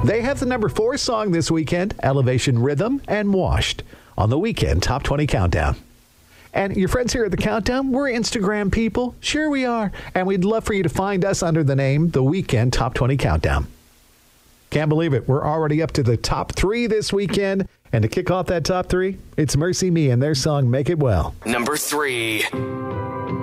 They have the number 4 song this weekend, Elevation Rhythm and Washed, on the Weekend Top 20 Countdown. And your friends here at the Countdown, we're Instagram people. Sure we are. And we'd love for you to find us under the name The Weekend Top 20 Countdown. Can't believe it. We're already up to the top 3 this weekend. And to kick off that top 3, it's Mercy Me and their song Make It Well. Number 3.